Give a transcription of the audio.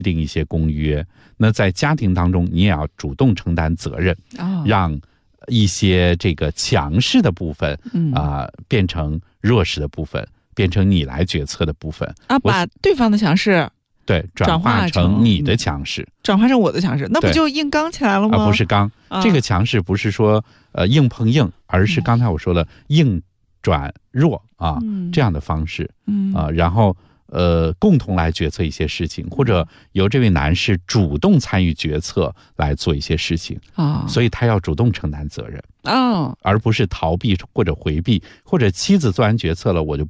定一些公约。那在家庭当中，你也要主动承担责任，让一些这个强势的部分变成弱势的部分，变成你来决策的部分把对方的强势对转化成你的强势， 转化成我的强势，那不就硬刚起来了吗？ 不是刚，这个强势不是说硬碰硬，而是刚才我说了硬转弱这样的方式然后共同来决策一些事情，或者由这位男士主动参与决策来做一些事情所以他要主动承担责任而不是逃避或者回避，或者妻子做完决策了我就